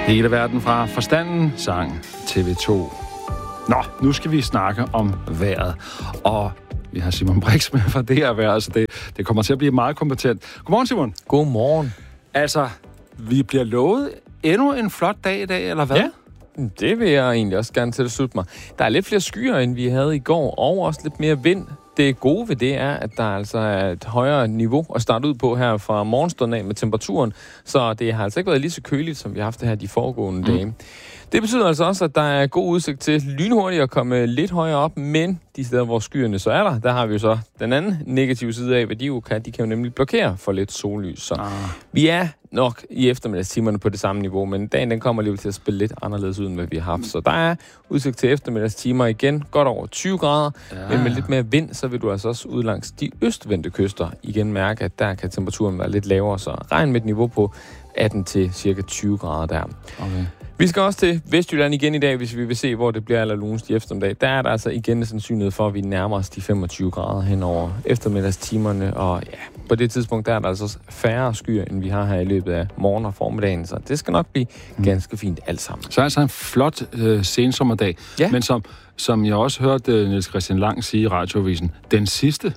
Hele verden fra forstanden sang TV2. Nå, nu skal vi snakke om vejret. Og vi har Simon Brix med fra det her vejr, så det kommer til at blive meget kompetent. Godmorgen, Simon. Godmorgen. Altså, vi bliver lovet endnu en flot dag i dag, eller hvad? Ja, det vil jeg egentlig også gerne tilslutte mig. Der er lidt flere skyer, end vi havde i går, og også lidt mere vind. Det gode ved det er, at der altså er et højere niveau at starte ud på her fra morgenstunden af med temperaturen, så det har altså ikke været lige så køligt, som vi har haft det her de foregående dage. Det betyder altså også, at der er god udsigt til lynhurtigt at komme lidt højere op, men de steder, hvor skyerne så er der har vi jo så den anden negative side af, hvad de jo kan. De kan jo nemlig blokere for lidt sollys. Så vi er nok i eftermiddagstimerne på det samme niveau, men dagen den kommer alligevel til at spille lidt anderledes ud, end hvad vi har haft. Så der er udsigt til eftermiddagstimer igen, godt over 20 grader, men med lidt mere vind, så vil du altså også ud langs de østvendte kyster igen mærke, at der kan temperaturen være lidt lavere, så regn med et niveau på 18 til cirka 20 grader der. Okay. Vi skal også til Vestjylland igen i dag, hvis vi vil se, hvor det bliver allerlunest i eftermiddag. Der er der altså igen sandsynlighed for, at vi nærmer os de 25 grader hen over eftermiddagstimerne. Og ja, på det tidspunkt der er der altså færre skyer, end vi har her i løbet af morgen og formiddagen. Så det skal nok blive ganske fint alt sammen. Så er altså en flot sensommerdag. Ja. Men som jeg også hørte Niels Christian Lang sige i Radioavisen, den sidste.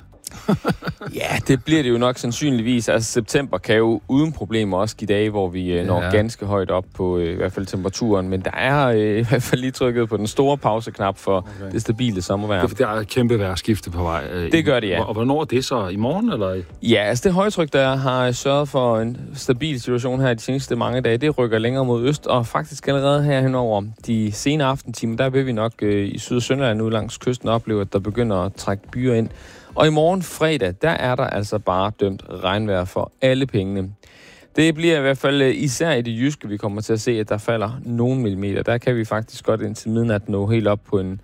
Ja, det bliver det jo nok sandsynligvis. Altså september kan jo uden problemer også give dage, hvor vi når ganske højt op på i hvert fald temperaturen. Men der er i hvert fald lige trykket på den store pauseknap for det stabile sommervejr. Der er et kæmpe vejrskifte på vej. Det gør det, ja. Og hvornår er det så? I morgen, eller? Ja, altså det højtryk, der har sørget for en stabil situation her de seneste mange dage, det rykker længere mod øst. Og faktisk allerede her henover de sene aftentimer, der vil vi nok i Syd- og Sønderland ud langs kysten opleve, at der begynder at trække byer ind. Og i morgen fredag, der er der altså bare dømt regnvejr for alle pengene. Det bliver i hvert fald især i det jyske, vi kommer til at se, at der falder nogle millimeter. Der kan vi faktisk godt indtil midnat nå helt op på en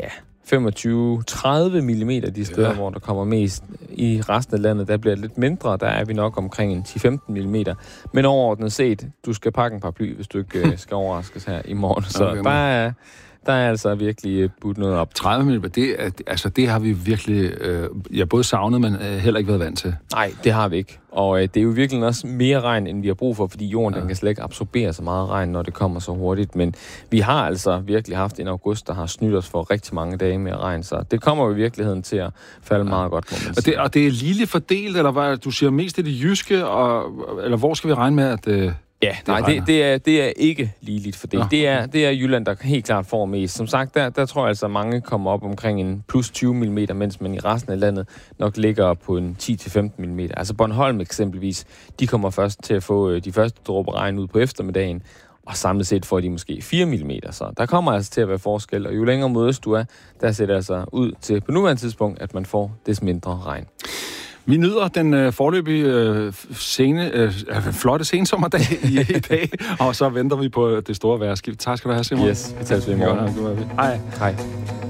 25-30 millimeter de steder, hvor der kommer mest. I resten af landet, der bliver det lidt mindre. Der er vi nok omkring en 10-15 millimeter. Men overordnet set, du skal pakke en paraply, hvis du ikke skal overraskes her i morgen. Så der er altså virkelig budt noget op. 30 minutter, det har vi virkelig både savnet, men heller ikke været vant til. Nej, det har vi ikke. Og det er jo virkelig også mere regn, end vi har brug for, fordi jorden den kan slet ikke absorbere så meget regn, når det kommer så hurtigt. Men vi har altså virkelig haft en august, der har snydt os for rigtig mange dage med regn, så det kommer jo i virkeligheden til at falde meget godt, må man sige. Og det er ligeligt fordelt, eller hvad? Du siger mest i det jyske, eller hvor skal vi regne med, at... Ja, det er ikke ligeligt fordelt. Det er Jylland, der helt klart får mest. Som sagt, der tror jeg altså, at mange kommer op omkring en plus 20 mm, mens man i resten af landet nok ligger på en 10-15 mm. Altså Bornholm eksempelvis, de kommer først til at få de første dråber regn ud på eftermiddagen, og samlet set får de måske 4 mm. Så der kommer altså til at være forskel, og jo længere mod øst du er, der ser det altså ud til på nuværende tidspunkt, at man får des mindre regn. Vi nyder den foreløbige flotte sensommerdag i dag, og så venter vi på det store vejrskift. Tak skal du have, Simon. Yes, vi tager det i morgen. Hej. Hej.